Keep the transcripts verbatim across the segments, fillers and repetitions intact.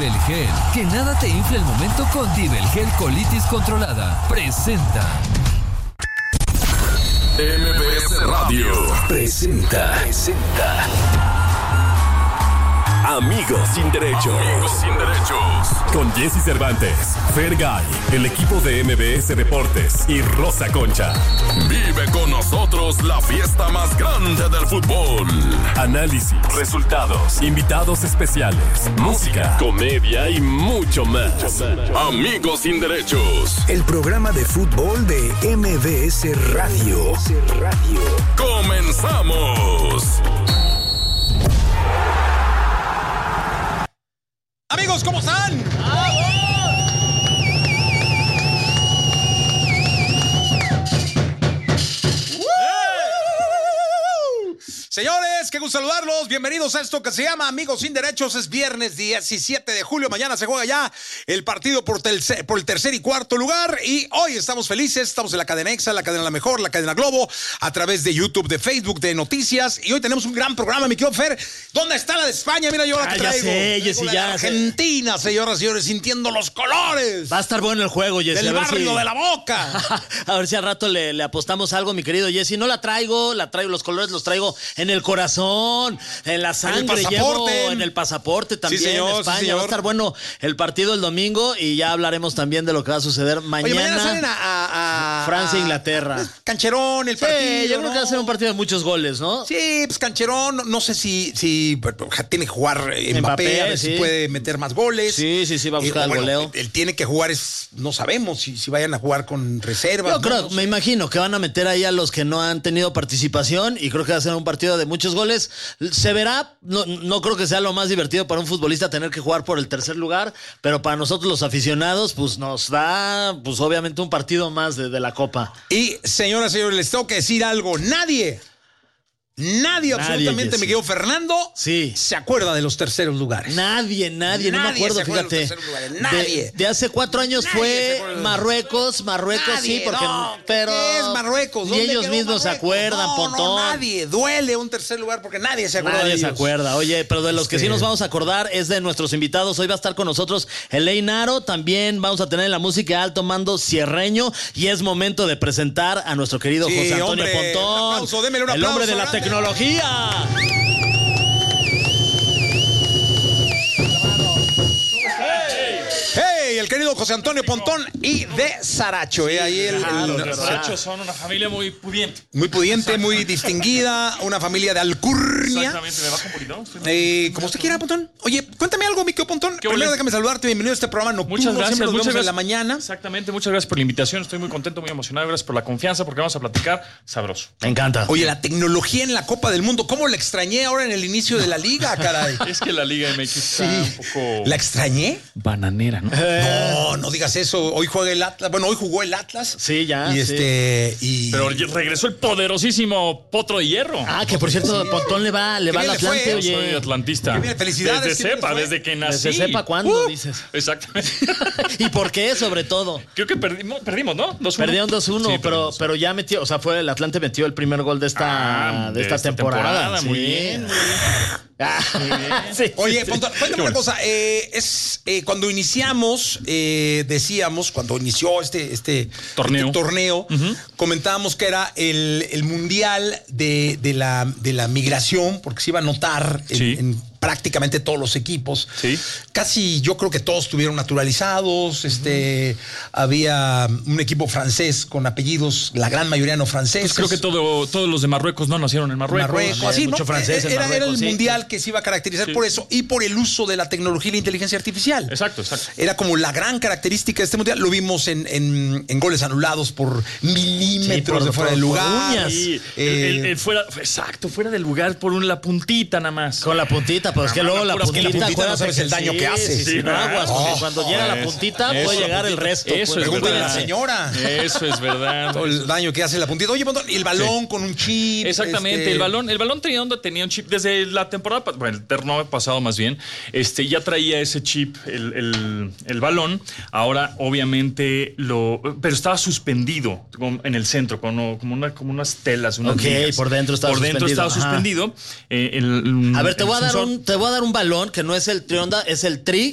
Dibelgel. Que nada te infle el momento con Dibelgel Colitis Controlada. Presenta. M V S Radio presenta. Presenta. Amigos sin derechos. Amigos sin derechos. Con Jesse Cervantes, Fergay, el equipo de M V S Deportes y Rosa Concha. Vive con nosotros la fiesta más grande del fútbol. Análisis, resultados, invitados especiales, música, comedia y mucho más. Amigos sin derechos. El programa de fútbol de M V S Radio. ¡Comenzamos! Amigos, ¿cómo están? Señores, qué gusto saludarlos. Bienvenidos a esto que se llama Amigos sin Derechos. Es viernes diecisiete de julio. Mañana se juega ya el partido por, telce, por el tercer y cuarto lugar. Y hoy estamos felices. Estamos en la cadena Exa, la cadena La Mejor, la cadena Globo, a través de YouTube, de Facebook, de Noticias. Y hoy tenemos un gran programa, mi querido Fer. ¿Dónde está la de España? Mira yo la que ah, traigo. Ya sé, Jessy, ya. Argentina, señoras y señores, sintiendo los colores. Va a estar bueno el juego, Jessy. Del barrio si... de la Boca. A ver si al rato le, le apostamos algo, mi querido Jessy. No la traigo, la traigo, los colores los traigo en el corazón, en la sangre, en el llevo en el pasaporte también. Sí, señor, España. Sí, señor. Va a estar bueno el partido el domingo y ya hablaremos también de lo que va a suceder mañana. Oye, mañana salen a, a, a Francia e Inglaterra. Cancherón, el sí, partido. Yo creo ¿no? que va a ser un partido de muchos goles, ¿no? Sí, pues cancherón. No sé si, si tiene que jugar Mbappé, Mbappé a ver sí. si puede meter más goles. Sí, sí, sí, va a buscar eh, el bueno, goleo. Él tiene que jugar, es, no sabemos si, si vayan a jugar con reservas. Yo creo, no, no me sé. imagino que van a meter ahí a los que no han tenido participación y creo que va a ser un partido de muchos goles. Se verá, no, no creo que sea lo más divertido para un futbolista tener que jugar por el tercer lugar, pero para nosotros los aficionados, pues nos da, pues obviamente un partido más de, de la Copa. Y señoras y señores, les tengo que decir algo. Nadie, nadie, nadie absolutamente, mi querido Fernando, sí. se acuerda de los terceros lugares. Nadie, nadie, nadie no me acuerdo, fíjate. Nadie. De, de hace cuatro años nadie fue Marruecos, Marruecos nadie, sí, porque no, pero ¿qué es Marruecos? Y ellos mismos Marruecos? se acuerdan, no, Pontón. No, nadie, duele un tercer lugar porque nadie se acuerda. Nadie de se ellos. acuerda. Oye, pero de los este... que sí nos vamos a acordar es de nuestros invitados. Hoy va a estar con nosotros Elaine Aro, también vamos a tener en la música alto mando Cierreño y es momento de presentar a nuestro querido sí, José Antonio hombre, Pontón. Un aplauso, démele un el aplauso, hombre de la grande. tecnología. Hey, el querido José Antonio Pontón y de Saracho. Eh, ahí el, claro, el, los Sarachos son una familia muy pudiente. Muy pudiente, muy distinguida, una familia de alcurnia. Exactamente, me baja un poquito. Eh, como usted quiera, Pontón. Oye, cuéntame algo, mi querido Pontón. Primero bueno. déjame saludarte, bienvenido a este programa nocturno. Muchas gracias, Siempre nos muchas vemos gracias. en la mañana. Exactamente, muchas gracias por la invitación. Estoy muy contento, muy emocionado. Gracias por la confianza porque vamos a platicar sabroso. Me encanta. Oye, la tecnología en la Copa del Mundo, ¿cómo la extrañé ahora en el inicio de la liga, caray? Es que la Liga M X está sí. un poco... ¿La extrañé? Bananera, ¿no? No, no digas eso. Hoy juega el Atlas. Bueno, hoy jugó el Atlas. Sí, ya. Y sí. este. Y... Pero regresó el poderosísimo Potro de Hierro. Ah, que por cierto, sí. Pontón le va, le va al Atlante, Yo oye. soy atlantista. Bien, felicidades. Desde sepa, desde que nací. Desde sepa cuándo, uh, dices. Exactamente. ¿Y por qué, sobre todo? Creo que perdimos, perdimos ¿no? dos uno. Perdieron dos uno, sí, pero, pero ya metió, o sea, fue el Atlante metió el primer gol de esta, ah, de, de esta, esta temporada. temporada. Muy sí. bien. sí, Oye, sí, Pontón, cuéntame una cosa. Eh, es eh, cuando iniciamos, eh, decíamos, cuando inició este, este torneo, este torneo uh-huh. comentábamos que era el, el mundial de, de, la, de la migración, porque se iba a notar en, sí. en prácticamente todos los equipos. Sí. Casi yo creo que todos estuvieron naturalizados. Este, uh-huh. Había un equipo francés con apellidos, la gran mayoría no franceses. Pues creo que todo, todos los de Marruecos no nacieron en Marruecos. Marruecos, así, mucho ¿no? francés en era, Marruecos, era el sí. mundial que se iba a caracterizar sí. por eso y por el uso de la tecnología y la inteligencia artificial. Exacto, exacto. Era como la gran característica de este mundial. Lo vimos en, en, en goles anulados por milímetros sí, por, de fuera del lugar. Sí. Eh, el, el, el fuera, exacto, fuera del lugar por un, la puntita nada más. Con la puntita, pero es que luego la puntita, la puntita no sabes el daño sí, que hace. Sí, sí, sí, no aguas, oh, cuando oh, llega es, la puntita eso, puede llegar el resto. Eso pues, es Pregúntale verdad. a la señora. Eso es verdad. Todo el daño que hace la puntita. Oye, y el balón sí. con un chip. Exactamente, este... el balón, el balón tenía, tenía un chip desde la temporada, bueno, el terno pasado más bien, este, ya traía ese chip, el, el, el balón. Ahora, obviamente, lo, pero estaba suspendido en el centro, como, como, una, como unas telas, unas Ok, ligas. por dentro estaba por suspendido. Por dentro estaba Ajá. suspendido. Eh, el, a ver, te el voy a, dar sensor. un, te voy a dar un balón que no es el trionda, es el tri.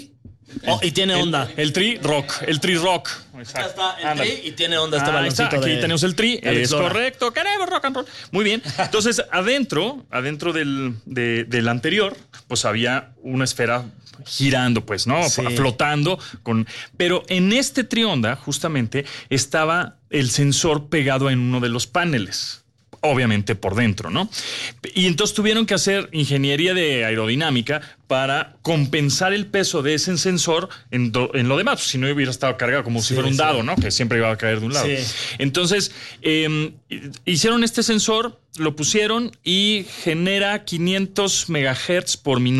Oh, y tiene onda. El, el tri rock, el tri rock. Acá está el Ándale. tri y tiene onda este ah, baloncito. Está. Aquí de, tenemos el tri, es Lora. correcto, queremos rock and roll. Muy bien. Entonces, adentro, adentro del, de, del anterior, pues había una esfera girando, pues, ¿no? Sí. Flotando. Con... Pero en este trionda, justamente, estaba el sensor pegado en uno de los paneles. Obviamente por dentro, ¿no? Y entonces tuvieron que hacer ingeniería de aerodinámica para compensar el peso de ese sensor en, do, en lo demás. Si no hubiera estado cargado como sí, si fuera un dado, sí. ¿no? Que siempre iba a caer de un lado. Sí. Entonces, eh, hicieron este sensor, lo pusieron y genera quinientos megahertz por minuto.